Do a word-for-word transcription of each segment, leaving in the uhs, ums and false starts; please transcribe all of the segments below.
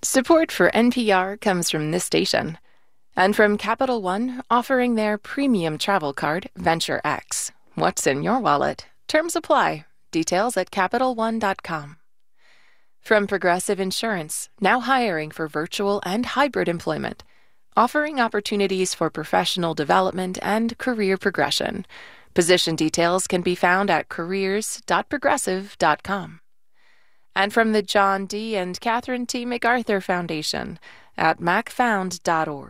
Support for N P R comes from this station and from Capital One, offering their premium travel card, Venture X. What's in your wallet? Terms apply. Details at Capital One dot com. From Progressive Insurance, now hiring for virtual and hybrid employment, offering opportunities for professional development and career progression. Position details can be found at careers dot progressive dot com. And from the John D. and Catherine T. MacArthur Foundation at mac found dot org.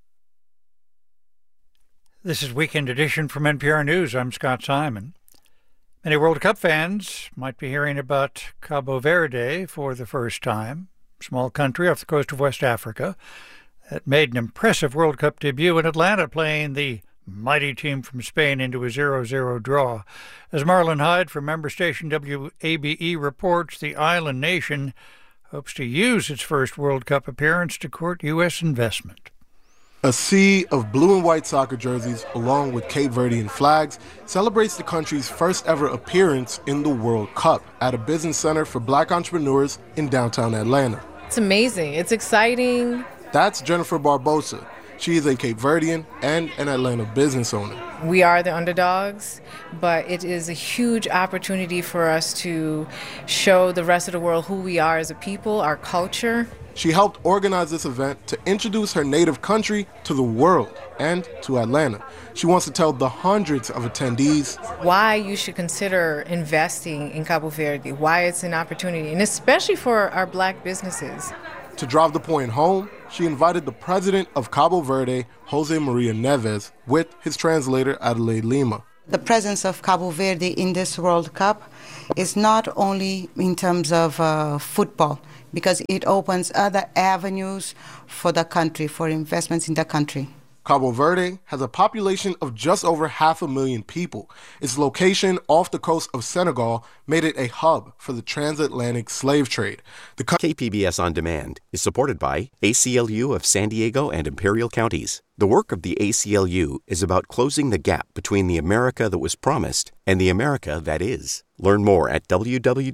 This is Weekend Edition from N P R News. I'm Scott Simon. Many World Cup fans might be hearing about Cabo Verde for the first time. Small country off the coast of West Africa that made an impressive World Cup debut in Atlanta, playing the mighty team from Spain into a zero zero draw. As Marlon Hyde from member station W A B E reports, the island nation hopes to use its first World Cup appearance to court U S investment. A sea of blue and white soccer jerseys, along with Cape Verdean flags, celebrates the country's first ever appearance in the World Cup at a business center for black entrepreneurs in downtown Atlanta. It's amazing. It's exciting. That's Jennifer Barbosa. She is a Cape Verdean and an Atlanta business owner. We are the underdogs, but it is a huge opportunity for us to show the rest of the world who we are as a people, our culture. She helped organize this event to introduce her native country to the world and to Atlanta. She wants to tell the hundreds of attendees why you should consider investing in Cabo Verde, why it's an opportunity, and especially for our black businesses. To drive the point home, she invited the president of Cabo Verde, Jose Maria Neves, with his translator, Adelaide Lima. The presence of Cabo Verde in this World Cup is not only in terms of uh, football, because it opens other avenues for the country, for investments in the country. Cabo Verde has a population of just over half a million people. Its location off the coast of Senegal made it a hub for the transatlantic slave trade. The co- K P B S On Demand is supported by A C L U of San Diego and Imperial Counties. The work of the A C L U is about closing the gap between the America that was promised and the America that is. Learn more at w w